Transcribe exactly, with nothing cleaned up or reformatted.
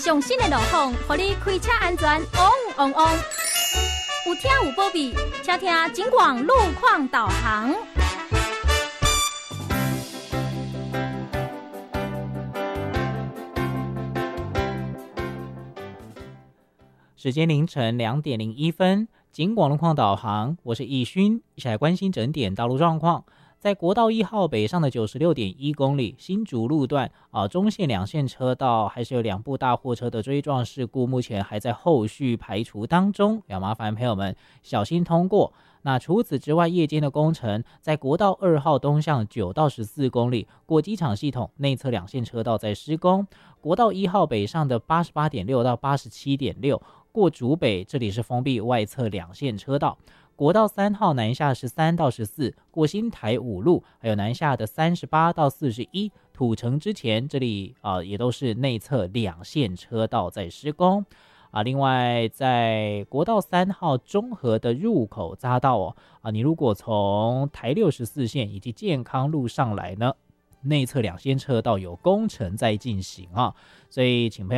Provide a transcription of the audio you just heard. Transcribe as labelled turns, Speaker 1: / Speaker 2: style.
Speaker 1: 上新的路况，让你开车安全旺旺旺。有听有保庇，请听警广路况导航。
Speaker 2: 时间凌晨两点零一分，警广路况导航，我是易勋，一起来关心整点道路状况。在国道一号北上的九十六点一公里新竹路段啊，中线两线车道还是有两部大货车的追撞事故，目前还在后续排除当中，要麻烦朋友们小心通过。那除此之外，夜间的工程在国道二号东向九到十四公里过机场系统内侧两线车道在施工，国道一号北上的八十八点六到八十七点六过竹北，这里是封闭外侧两线车道。国道三号南下十三到十四过新台五路，还有南下的三十八到四十一土城之前，这里啊、呃、也都是内侧两线车道在施工啊。另外在国道三号中和的入口匝道哦啊，你如果从台六十四线以及健康路上来呢，内侧两线车道有工程在进行啊，所以请朋友